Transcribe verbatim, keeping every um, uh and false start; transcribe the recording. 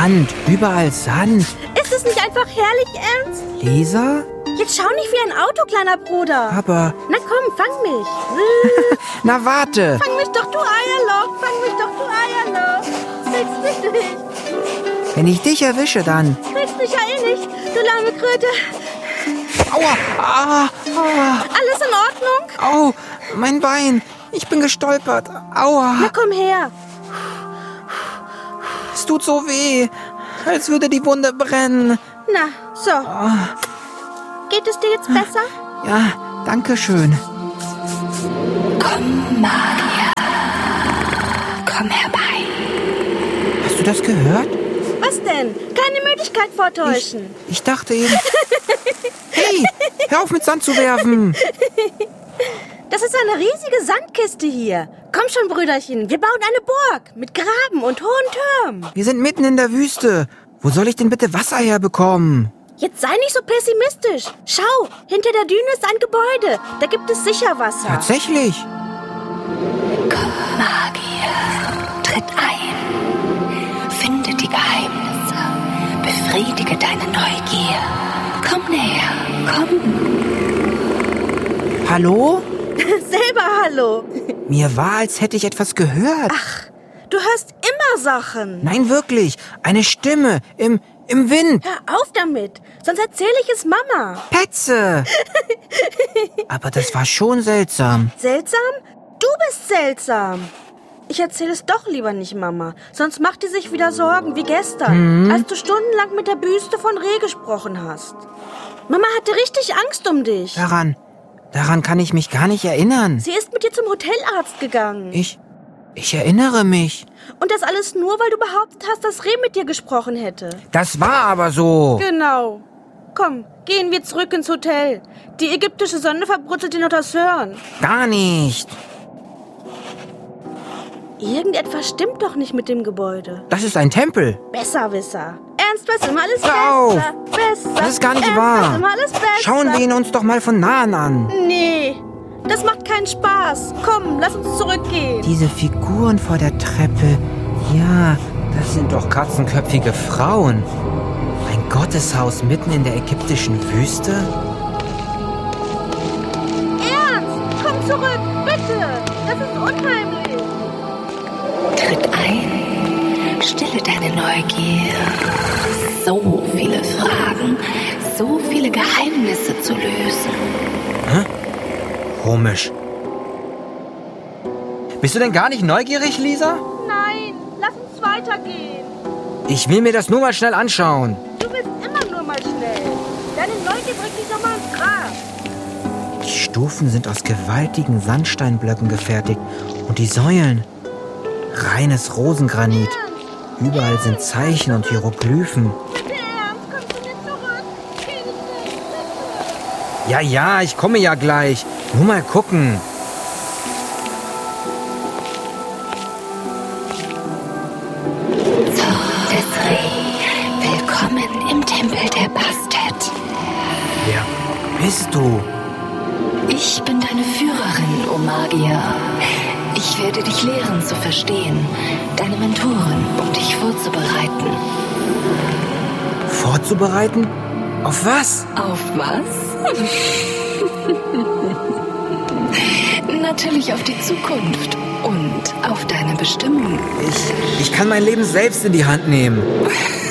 Sand, überall Sand. Ist es nicht einfach herrlich, Ernst? Lisa? Jetzt schau nicht wie ein Auto, kleiner Bruder. Aber... Na komm, fang mich. Na warte. Fang mich doch, du Eierloch. Fang mich doch, du Eierloch. Kriegst mich nicht. Wenn ich dich erwische, dann... Kriegst mich ja eh nicht, du lahme Kröte. Aua! Ah, ah. Alles in Ordnung? Au, mein Bein. Ich bin gestolpert. Aua. Na komm her. Es tut so weh, als würde die Wunde brennen. Na, so. Ah. Geht es dir jetzt besser? Ja, danke schön. Komm, Magier. Komm herbei. Hast du das gehört? Was denn? Keine Müdigkeit vortäuschen. Ich, ich dachte eben... Hey, hör auf mit Sand zu werfen. Das ist eine riesige Sandkiste hier. Komm schon, Brüderchen, wir bauen eine Burg mit Graben und hohen Türmen. Wir sind mitten in der Wüste. Wo soll ich denn bitte Wasser herbekommen? Jetzt sei nicht so pessimistisch. Schau, hinter der Düne ist ein Gebäude. Da gibt es sicher Wasser. Tatsächlich? Komm, Magier, tritt ein. Finde die Geheimnisse. Befriedige deine Neugier. Komm näher, komm. Hallo? Selber hallo. Mir war, als hätte ich etwas gehört. Ach, du hörst immer Sachen. Nein, wirklich. Eine Stimme im, im Wind. Hör auf damit, sonst erzähle ich es Mama. Petze. Aber das war schon seltsam. Seltsam? Du bist seltsam. Ich erzähle es doch lieber nicht Mama, sonst macht die sich wieder Sorgen, wie gestern, hm? als du stundenlang mit der Büste von Reh gesprochen hast. Mama hatte richtig Angst um dich. Daran, daran kann ich mich gar nicht erinnern. Sie ist mit dir zum Hotelarzt gegangen. Ich, ich erinnere mich. Und das alles nur, weil du behauptet hast, dass Reh mit dir gesprochen hätte. Das war aber so. Genau. Komm, gehen wir zurück ins Hotel. Die ägyptische Sonne verbrutzelt dir noch das Hören. Gar nicht. Irgendetwas stimmt doch nicht mit dem Gebäude. Das ist ein Tempel. Besserwisser. Ernst weiß immer alles Hör auf. besser. Besser. Das ist gar nicht Ernst wahr. weiß immer alles besser. Schauen wir ihn uns doch mal von nahen an. Nee, das macht keinen Spaß. Komm, lass uns zurückgehen. Diese Figuren vor der Treppe. Ja, das sind doch katzenköpfige Frauen. Ein Gotteshaus mitten in der ägyptischen Wüste? Ernst, komm zurück, bitte. Das ist unheimlich. Tritt ein, stille deine Neugier. So viele Fragen, so viele Geheimnisse zu lösen. Hä? Komisch. Bist du denn gar nicht neugierig, Lisa? Nein, lass uns weitergehen. Ich will mir das nur mal schnell anschauen. Du bist immer nur mal schnell. Deine Neugier bringt dich doch mal ins Grab. Die Stufen sind aus gewaltigen Sandsteinblöcken gefertigt. Und die Säulen, reines Rosengranit. Überall sind Zeichen und Hieroglyphen. Bitte, Ernst, komm zu mir zurück. Geh nicht weg, bitte. Ja, ja, ich komme ja gleich. Nur mal gucken. Zartes Reh, willkommen im Tempel der Bastet. Wer bist du? Ich bin deine Führerin, O Magier. Ich werde dich lehren zu verstehen, deine Mentorin, um dich vorzubereiten. Vorzubereiten? Auf was? Auf was? Natürlich auf die Zukunft und auf deine Bestimmung. Ich, ich kann mein Leben selbst in die Hand nehmen.